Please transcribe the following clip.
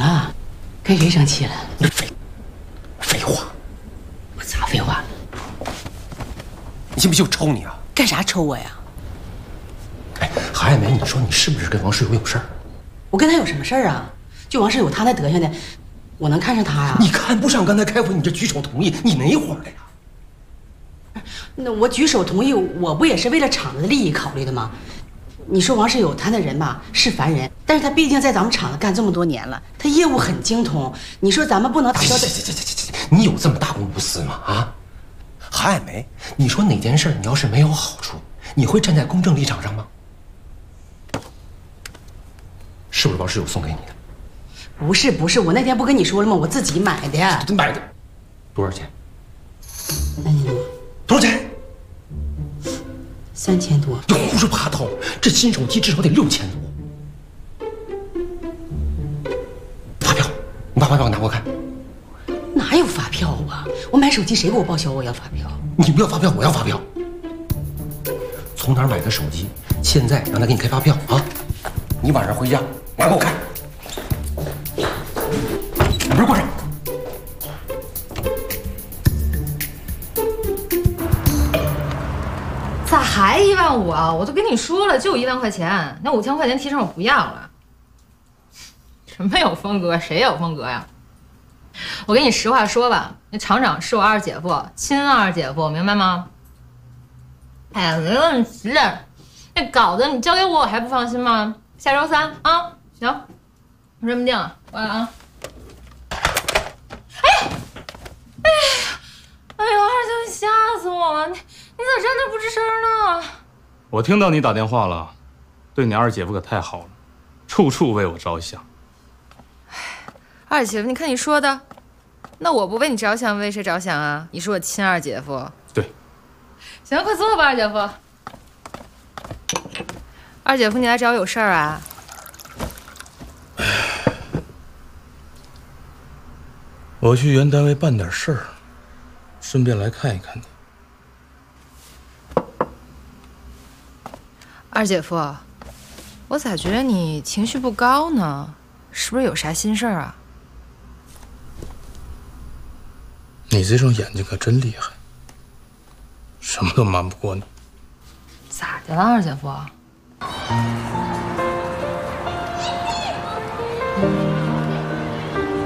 了？跟谁生气了？ 你废话！ 我咋废话了？ 你信不信我抽你啊？ 干啥抽我呀？ 哎，韩爱梅，你说你是不是跟王世友有事儿？ 我跟他有什么事儿啊？就王世友他那德行的，我能看上他呀？ 你看不上刚才开会你这举手同意，你哪伙的呀？ 那我举手同意，我不也是为了厂子的利益考虑的吗？你说王世友他那人吧是凡人，但是他毕竟在咱们厂子干这么多年了，他业务很精通。你说咱们不能打消这，你有这么大公无私吗？啊，韩爱梅，你说哪件事你要是没有好处，你会站在公正立场上吗？是不是王世友送给你的？ 不是，我那天不跟你说了吗？我自己买的。 买的多少钱 3000多。 多少钱 ？3000多。 你胡说八道！这新手机至少得6000多。发票，你把发票拿给我看。 哪有发票啊？我买手机谁给我报销？我要发票。 你不要发票，我要发票。从哪儿买的手机？现在让他给你开发票啊！你晚上回家拿给我看。你不是过来。 咋还15000啊？我都跟你说了，就1万块钱，那5000块钱提成我不要了。什么有风格？谁有风格呀？我跟你实话说吧，那厂长是我二姐夫，亲二姐夫，明白吗？哎呀，没问题。那稿子你交给我，我还不放心吗？下周3啊，行，我这么定了，过来啊。哎呦，二姐夫，吓死我了！你咋真的不吱声呢？ 我听到你打电话了，对你二姐夫可太好了，处处为我着想。 二姐夫，你看你说的，那我不为你着想，为谁着想啊？你是我亲二姐夫。 对。 行，快坐吧，二姐夫。二姐夫，你来找我有事儿啊？ 我去原单位办点事儿，顺便来看一看你。 二姐夫，我咋觉得你情绪不高呢？是不是有啥心事儿啊？ 你这双眼睛可真厉害，什么都瞒不过你。 咋的了，二姐夫？